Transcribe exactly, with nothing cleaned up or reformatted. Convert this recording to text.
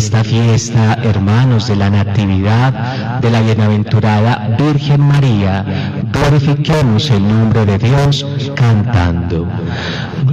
esta fiesta, hermanos, de la Natividad de la Bienaventurada Virgen María, glorifiquemos el nombre de Dios cantando.